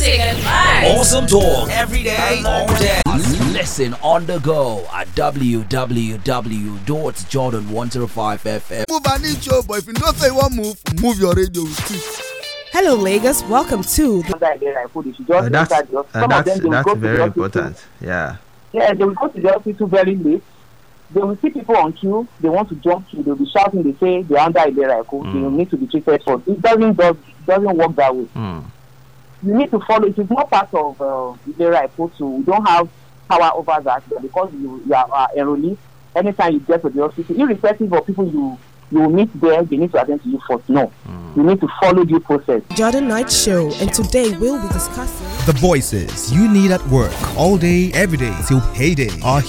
music and vibes. Awesome talk every day, all day. Listen on the go at www.jordan105fm. Move an inch, but if you don't say one move your radio with it. Hello, Lagos. Welcome to the that's very important. Yeah, they will go to the hospital very late. They will see people on queue. They want to jump queue. They'll be shouting. They say they're under Ilera Eko. They need to be treated for. It doesn't work that way. You need to follow. It is not part of Ilera Eko. So we don't have power over that. But because you are enrollee, anytime you get to the hospital, irrespective of people you will meet there, they need to attend to you first. No, you need to follow due process. Jordan Night Show, and today we'll be discussing the voices you need at work all day, every day till payday are